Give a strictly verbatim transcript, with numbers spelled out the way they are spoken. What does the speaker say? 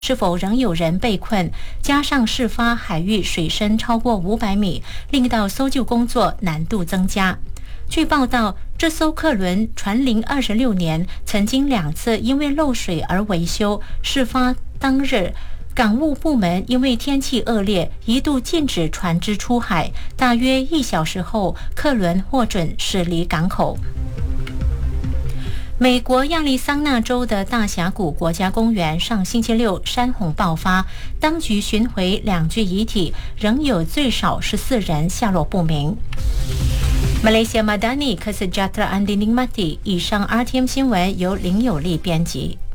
是否仍有人被困，加上事发海域水深超过五百米，令到搜救工作难度增加。据报道，这艘客轮船龄二十六年，曾经两次因为漏水而维修。事发当日，港务部门因为天气恶劣，一度禁止船只出海。大约一小时后，客轮获准驶离港口。美国亚利桑那州的大峡谷国家公园上星期六山洪爆发，当局寻回两具遗体，仍有最少十四人下落不明。Malaysia Madani Kesejahteraan Dinding Mati， 以上 R T M 新闻由林有利编辑。